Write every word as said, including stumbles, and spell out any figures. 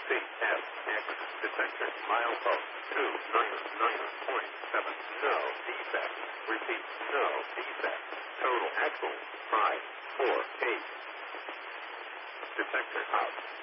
C F X detector milepost two nine nine point seven. No defect. Repeat, no defect. Total axle five four eight. Detector out.